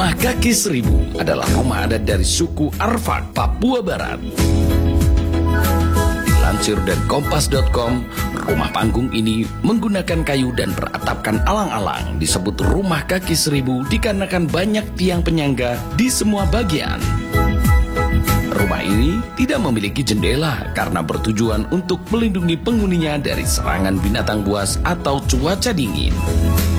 Rumah Kaki Seribu adalah rumah adat dari suku Arfak, Papua Barat. Dilansir dari Kompas.com, rumah panggung ini menggunakan kayu dan beratapkan alang-alang. Disebut Rumah Kaki Seribu dikarenakan banyak tiang penyangga di semua bagian. Rumah ini tidak memiliki jendela karena bertujuan untuk melindungi penghuninya dari serangan binatang buas atau cuaca dingin.